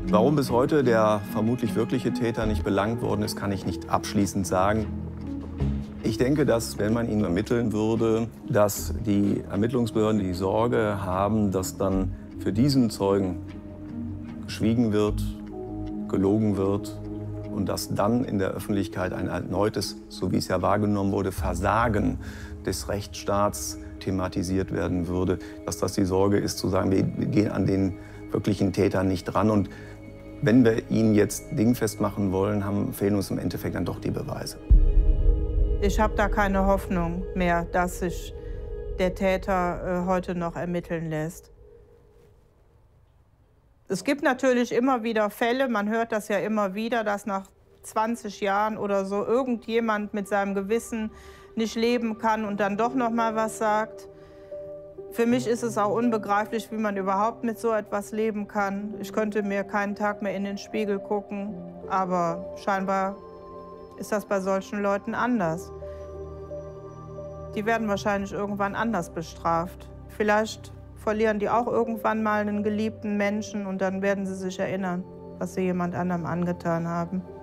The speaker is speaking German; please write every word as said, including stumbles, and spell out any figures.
Warum bis heute der vermutlich wirkliche Täter nicht belangt worden ist, kann ich nicht abschließend sagen. Ich denke, dass, wenn man ihn ermitteln würde, dass die Ermittlungsbehörden die Sorge haben, dass dann für diesen Zeugen geschwiegen wird, gelogen wird und dass dann in der Öffentlichkeit ein erneutes, so wie es ja wahrgenommen wurde, Versagen des Rechtsstaats thematisiert werden würde. Dass das die Sorge ist, zu sagen, wir gehen an den wirklichen Täter nicht dran. Und wenn wir ihn jetzt dingfest machen wollen, haben, fehlen uns im Endeffekt dann doch die Beweise. Ich habe da keine Hoffnung mehr, dass sich der Täter äh, heute noch ermitteln lässt. Es gibt natürlich immer wieder Fälle, man hört das ja immer wieder, dass nach zwanzig Jahren oder so irgendjemand mit seinem Gewissen nicht leben kann und dann doch noch mal was sagt. Für mich ist es auch unbegreiflich, wie man überhaupt mit so etwas leben kann. Ich könnte mir keinen Tag mehr in den Spiegel gucken, aber scheinbar ist das bei solchen Leuten anders. Die werden wahrscheinlich irgendwann anders bestraft. Vielleicht verlieren die auch irgendwann mal einen geliebten Menschen und dann werden sie sich erinnern, was sie jemand anderem angetan haben.